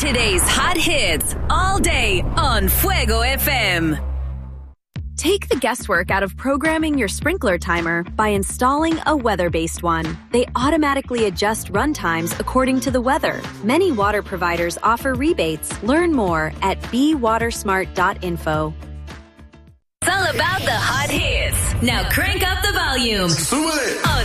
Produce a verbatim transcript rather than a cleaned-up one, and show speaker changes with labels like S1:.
S1: Today's hot hits all day on Fuego F M.
S2: Take the guesswork out of programming your sprinkler timer by installing a weather-based one. They automatically adjust run times according to the weather. Many water providers offer rebates. Learn more at be water smart dot info.
S1: It's all about the hot hits. Now crank up the volume.
S3: Súbele.
S1: On